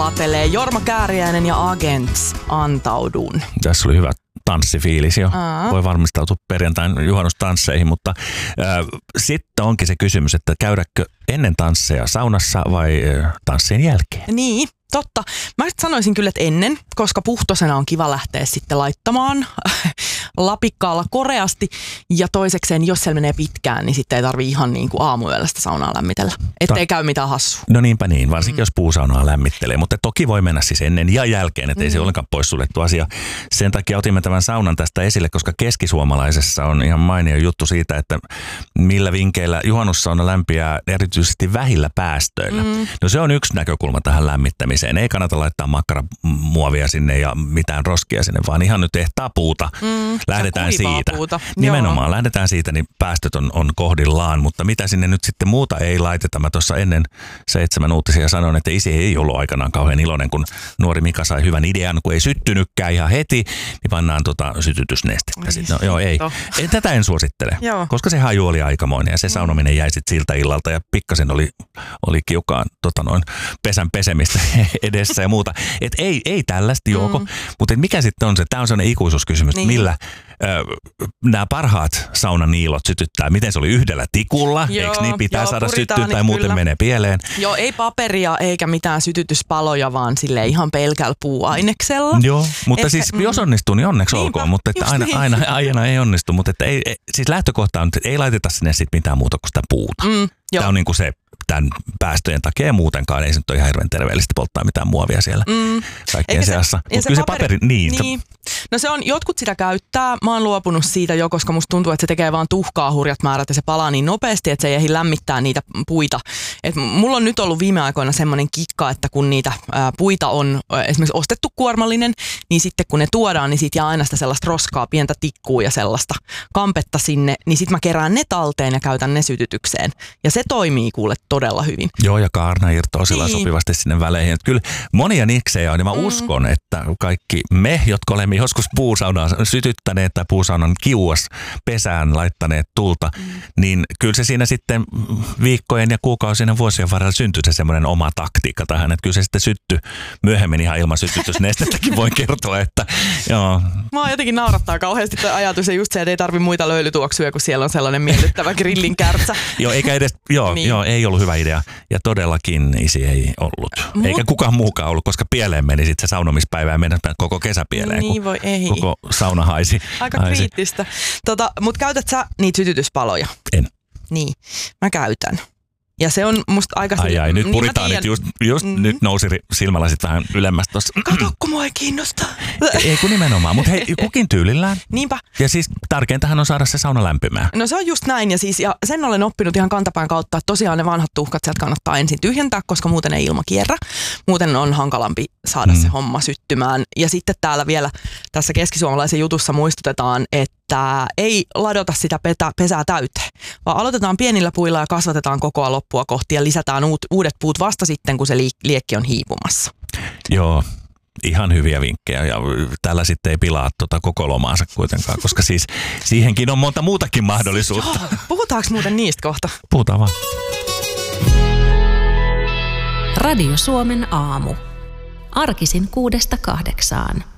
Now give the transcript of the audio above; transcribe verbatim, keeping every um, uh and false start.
laatelee. Jorma Kääriäinen ja Agents, Antaudun. Tässä oli hyvä tanssifiilis jo. Aa. Voi valmistautua perjantain juhannustansseihin, mutta äh, sitten onkin se kysymys, että käydäkö ennen tansseja saunassa vai äh, tanssien jälkeen? Niin. Totta. Mä sanoisin kyllä, että ennen, koska puhtosena on kiva lähteä sitten laittamaan lapikkaalla koreasti. Ja toisekseen, jos siellä menee pitkään, niin sitten ei tarvitse ihan niin kuin aamuyöllä sitä saunaa lämmitellä. Ettei Ta- käy mitään hassua. No niinpä niin, varsinkin mm. jos puusaunaa lämmittelee. Mutta toki voi mennä siis ennen ja jälkeen, ettei mm. se ollenkaan poissuljettu asia. Sen takia otimme tämän saunan tästä esille, koska keskisuomalaisessa on ihan mainio juttu siitä, että millä vinkeillä juhannussauna lämpiää erityisesti vähillä päästöillä. Mm. No se on yksi näkökulma tähän lämmittämiseen. Ei kannata laittaa makkaramuovia sinne ja mitään roskia sinne, vaan ihan nyt ehtaa puuta. Mm, lähdetään siitä. Puuta. Nimenomaan, Joo. lähdetään siitä, niin päästöt on, on kohdillaan, mutta mitä sinne nyt sitten muuta ei laiteta. Mä tuossa ennen seitsemän uutisia sanoin, että isi ei ollut aikanaan kauhean iloinen, kun nuori Mika sai hyvän idean, kun ei syttynytkään ihan heti, niin pannaan tota sytytysnestettä. Sitten, no, joo, ei. ei. Tätä en suosittele, Joo. koska se haju oli aikamoinen ja se saunominen jäi sitten siltä illalta ja pikkasen oli, oli kiukaan tota noin, pesän pesemistä edessä ja muuta. Et ei, ei tällaista joko, mm. mutta mikä sitten on se, tämä on sellainen ikuisuuskysymys, niin. millä nämä parhaat saunaniilot sytyttää. Miten se oli yhdellä tikulla? Joo, eikö niin pitää joo, saada syttyä tai muuten kyllä. menee pieleen? Joo, ei paperia eikä mitään sytytyspaloja, vaan sille ihan pelkällä puuaineksella. Joo, mutta et, siis mm. jos onnistuu, niin onneksi niinpä, olkoon. Mutta että aina, niin. aina, aina ei onnistu. Mutta että ei, siis lähtökohta on, että ei laiteta sinne sitten mitään muuta kuin sitä puuta. Mm, Tämä on niin kuin se tämän päästöjen takia ja muutenkaan ei se nyt ole ihan hirveän terveellistä polttaa mitään muovia siellä mm. kaikkien se, seassa. Mutta kyllä se paperi, paperi niin. niin. No se on, jotkut sitä käyttää. Mä oon luopunut siitä jo, koska musta tuntuu, että se tekee vaan tuhkaa hurjat määrät ja se palaa niin nopeasti, että se ei ehdi lämmittää niitä puita. Et mulla on nyt ollut viime aikoina semmoinen kikka, että kun niitä ää, puita on ää, esimerkiksi ostettu kuormallinen, niin sitten kun ne tuodaan, niin siitä jää aina sitä sellaista roskaa, pientä tikkua ja sellaista kampetta sinne, niin sit mä kerään ne talteen ja käytän ne sytytykseen. Ja se toimii kuule todella hyvin. Joo, ja kaarna irtoaa sillä niin. sopivasti sinne väleihin. Että kyllä monia niksejä on, ja mä mm. uskon, että kaikki me, jotka olemme joskus puusaunaa sytyttäneet tai puusaunan kiuas pesään laittaneet tulta, mm. niin kyllä se siinä sitten viikkojen ja kuukausien ja vuosien varrella syntyi se semmoinen oma taktiikka tähän, että kyllä se sitten syttyi myöhemmin ihan ilman sytytysnestettäkin voin kertoa, että joo. Mä jotenkin naurattaa kauheasti tuo ajatus ja just se, että ei tarvi muita löylytuoksuja, kun siellä on sellainen miellyttävä grillin kärtsä. Joo, eikä edes, joo, niin. joo, ei ollut hyvä idea. Ja todellakin isi ei ollut. Mut, Eikä kukaan muukaan ollut, koska pieleen meni sitten se saunomispäivä ja mennä koko kesä pieleen. Niin voi ei. Koko sauna haisi. Aika haisi. kriittistä. Tota, Mutta käytät sä niitä sytytyspaloja? En. Niin, mä käytän. Ja se on musta aika... Ai ai, nyt niin puritaanit just, just mm-hmm. nyt nousi silmälasit vähän ylemmäs tossa. Kato, kun mua ei kiinnosta. Ei kun nimenomaan, mutta hei, kukin tyylillään. Niinpä. Ja siis tärkeintähän on saada se sauna lämpimään. No se on just näin ja siis ja sen olen oppinut ihan kantapään kautta, että tosiaan ne vanhat tuhkat sieltä kannattaa ensin tyhjentää, koska muuten ei ilma kierrä. Muuten on hankalampi saada mm. se homma syttymään. Ja sitten täällä vielä tässä keskisuomalaisen jutussa muistutetaan, että että ei ladota sitä petä, pesää täyteen, vaan aloitetaan pienillä puilla ja kasvatetaan kokoa loppua kohti ja lisätään uut, uudet puut vasta sitten, kun se liekki on hiipumassa. Joo, ihan hyviä vinkkejä ja tällä sitten ei pilaa tuota koko lomaansa kuitenkaan, koska siis siihenkin on monta muutakin mahdollisuutta. Joo, puhutaanko muuten niistä kohta? Puhutaan vaan. Radio Suomen aamu. Arkisin kuudesta kahdeksaan.